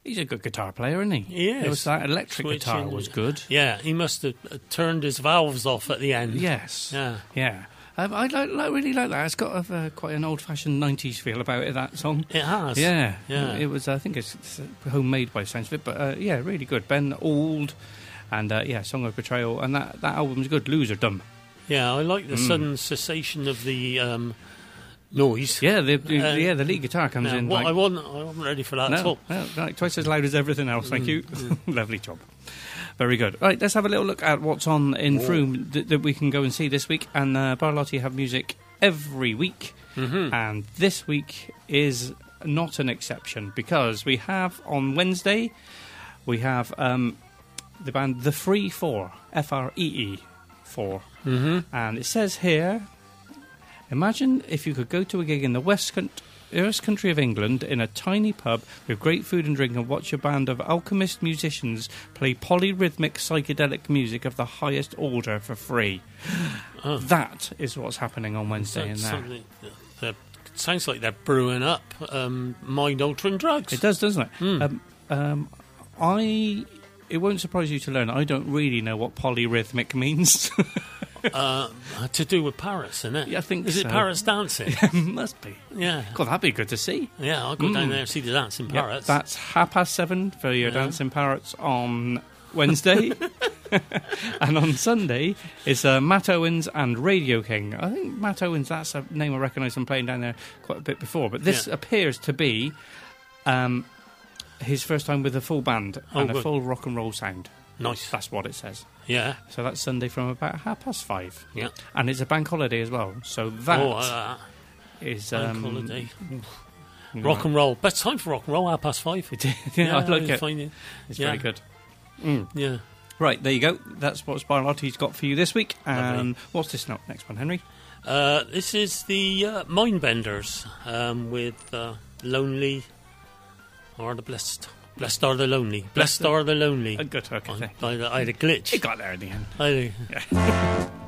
He's a good guitar player, isn't he? He is. It was that electric guitar Switching. was good. Yeah, he must have turned his valves off at the end. Yes. Yeah. I really like that. It's got quite an old-fashioned 90s feel about it, that song. It has. Yeah. Yeah. It was, I think it's homemade by the sounds of it, but yeah, really good. Ben Auld and, Song of Betrayal, and that album's good, Loserdom. Yeah, I like the sudden cessation of the noise. Yeah, the lead guitar comes in. I wasn't ready for that at all. No, like twice as loud as everything else, thank you. Lovely job. Very good. Right, let's have a little look at what's on in Frome that we can go and see this week. And Barlotti have music every week. Mm-hmm. And this week is not an exception, because we have on Wednesday, we have the band The Free Four, Free 4. Mm-hmm. And it says here, imagine if you could go to a gig in the West Country of England in a tiny pub with great food and drink and watch a band of alchemist musicians play polyrhythmic psychedelic music of the highest order for free. That is what's happening on Wednesday in there. It sounds like they're brewing up mind-altering drugs. It does, doesn't it? It won't surprise you to learn I don't really know what polyrhythmic means. To do with parrots, isn't it? Yeah, I think Is so. it parrots dancing? Must be. Yeah. God, that'd be good to see. Yeah, I'll go down there and see the dancing parrots. Yep, that's 7:30 for your dancing parrots on Wednesday. And on Sunday is Matt Owens and Radio King. I think Matt Owens, that's a name I recognise from playing down there quite a bit before. But this appears to be his first time with a full band and a full rock and roll sound. Nice. That's what it says. Yeah. So that's Sunday from about 5:30. Yeah. And it's a bank holiday as well. So that is... bank holiday. Rock and roll. Best time for rock and roll, 5:30. Yeah, I like it. Find it. It's very good. Yeah. Right, there you go. That's what Spiralotti's got for you this week. And what's this next one, Henry? This is the Mindbenders with Lonely or the Blessed. Blessed are the lonely. Blessed are the lonely. Good, okay. I had a glitch. It got there in the end. I do.